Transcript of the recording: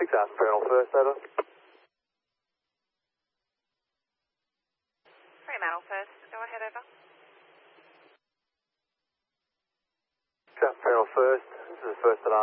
6000 Colonel First, over. Fremantle First, go ahead, over. 6000 Colonel First, this is the first alarm.